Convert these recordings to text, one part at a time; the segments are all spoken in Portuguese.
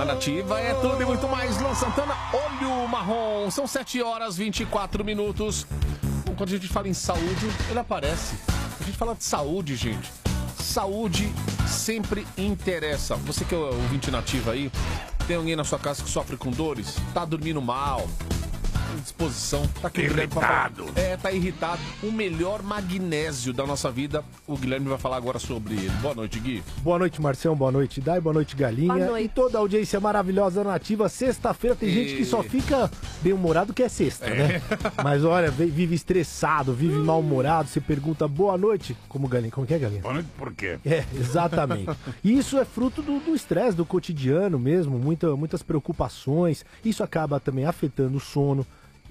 A Nativa é tudo e muito mais. Luan Santana, Olho Marrom. São 7h24. Bom, quando a gente fala em saúde, ele aparece. A gente fala de saúde, gente. Saúde sempre interessa. Você que é ouvinte Nativa aí, tem alguém na sua casa que sofre com dores? Tá dormindo mal? Disposição, tá aqui irritado. Tá irritado. O melhor magnésio da nossa vida, o Guilherme vai falar agora sobre ele. Boa noite, Gui. Boa noite, Marcião, boa noite, Dai, boa noite, Galinha. Boa noite. E toda a audiência maravilhosa Nativa. Sexta-feira tem gente que só fica bem-humorado que é sexta, né? Mas olha, vive estressado, vive mal-humorado, você pergunta boa noite, como Galinha, como que é, Galinha? Boa noite por quê? Exatamente. E isso é fruto do estresse, do cotidiano mesmo, muitas preocupações. Isso acaba também afetando o sono.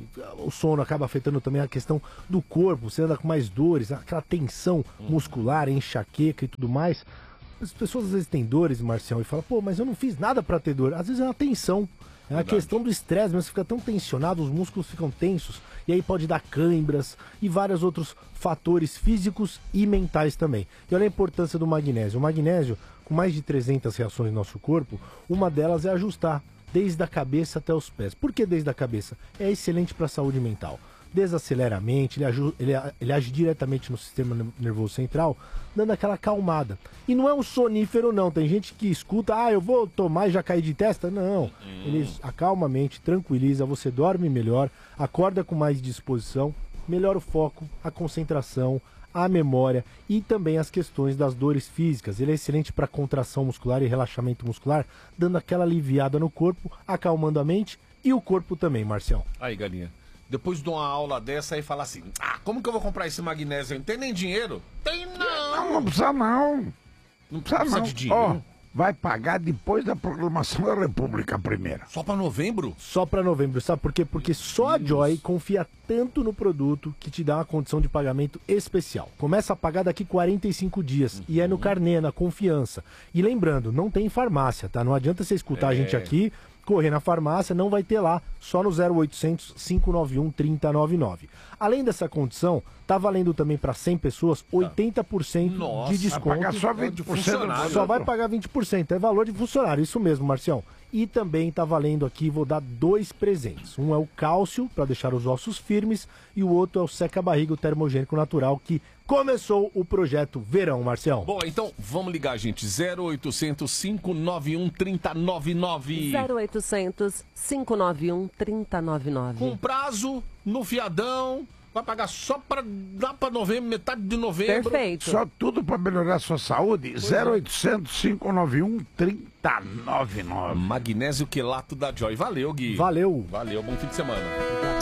O sono acaba afetando também a questão do corpo, você anda com mais dores, aquela tensão muscular, enxaqueca e tudo mais. As pessoas às vezes têm dores, Marcião, e falam, pô, mas eu não fiz nada pra ter dor. Às vezes é uma tensão, é a questão do estresse, mas você fica tão tensionado, os músculos ficam tensos, e aí pode dar cãibras e vários outros fatores físicos e mentais também. E olha a importância do magnésio. O magnésio, com mais de 300 reações no nosso corpo, uma delas é ajustar desde a cabeça até os pés. Por que desde a cabeça? É excelente para a saúde mental. Desacelera a mente, ele age diretamente no sistema nervoso central, dando aquela acalmada. E não é um sonífero não, tem gente que escuta, eu vou tomar e já cair de testa. Não, ele acalma a mente, tranquiliza, você dorme melhor, acorda com mais disposição, melhora o foco, a concentração, a memória e também as questões das dores físicas. Ele é excelente para contração muscular e relaxamento muscular, dando aquela aliviada no corpo, acalmando a mente e o corpo também, Marcião. Aí, Galinha, depois de uma aula dessa aí fala assim, como que eu vou comprar esse magnésio? Não tem nem dinheiro? Tem não! Não precisa não. Não precisa de dinheiro. Ó, vai pagar depois da proclamação da República primeira. Só pra novembro? Só pra novembro, sabe por quê? Porque só a Joy confia tanto no produto que te dá uma condição de pagamento especial. Começa a pagar daqui 45 dias e é no carnê, na confiança. E lembrando, não tem farmácia, tá? Não adianta você escutar a gente aqui, correr na farmácia, não vai ter lá, só no 0800 591 3099. Além dessa condição, tá valendo também para 100 pessoas 80% de desconto. Vai pagar só 20%. Só vai pagar 20%, é valor de funcionário, isso mesmo, Marcião. E também tá valendo aqui, vou dar 2 presentes. Um é o cálcio, para deixar os ossos firmes, e o outro é o seca-barriga, o termogênico natural, que começou o projeto Verão, Marcião. Bom, então vamos ligar, gente. 0800 591 3099. 0800 591 3099. Com prazo, no fiadão. Vai pagar só lá pra novembro, metade de novembro. Perfeito. Só tudo para melhorar a sua saúde. 0800 591 3099. Magnésio quelato da Joy. Valeu, Gui. Valeu. Valeu, bom fim de semana.